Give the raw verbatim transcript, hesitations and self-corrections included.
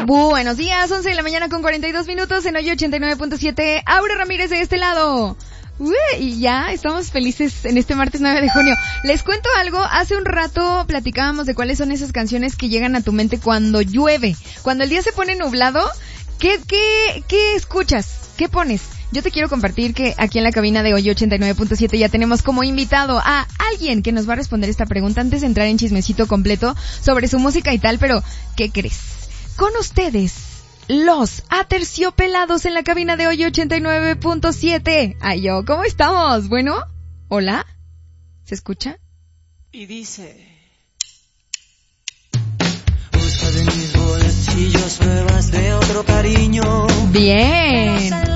Buenos días, once de la mañana con cuarenta y dos minutos en hoy ochenta y nueve punto siete. Aure Ramírez de este lado. Uy, y ya estamos felices en este martes nueve de junio. Les cuento algo, hace un rato platicábamos de cuáles son esas canciones que llegan a tu mente cuando llueve. Cuando el día se pone nublado, ¿qué, qué, qué escuchas? ¿Qué pones? Yo te quiero compartir que aquí en la cabina de hoy ochenta y nueve punto siete ya tenemos como invitado a alguien que nos va a responder esta pregunta antes de entrar en chismecito completo sobre su música y tal, pero ¿qué crees? Con ustedes, los Aterciopelados en la cabina de hoy ochenta y nueve punto siete. Ay, yo, ¿cómo estamos? Bueno, ¿hola? ¿Se escucha? Y dice: busca de mis bolsillos pruebas de otro cariño. Bien.